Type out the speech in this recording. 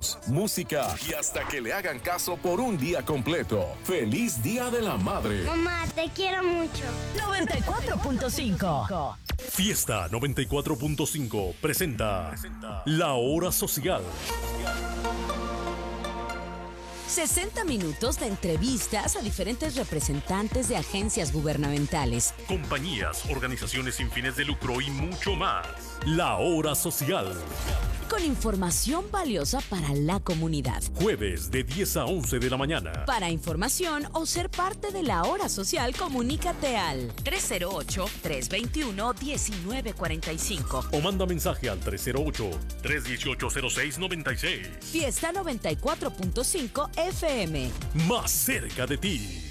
regalos, música y hasta que le hagan caso por un día completo. ¡Feliz Día de la Madre! Mamá, te quiero mucho. 94.5. Fiesta 94.5 presenta La Hora Social. 60 minutos de entrevistas a diferentes representantes de agencias gubernamentales, Compañías, organizaciones sin fines de lucro y mucho más. La Hora Social. con información valiosa para la comunidad. Jueves de 10 a 11 de la mañana. Para información o ser parte de la hora social, comunícate al 308-321-1945. O manda mensaje al 308-318-0696. Fiesta 94.5 FM. Más cerca de ti.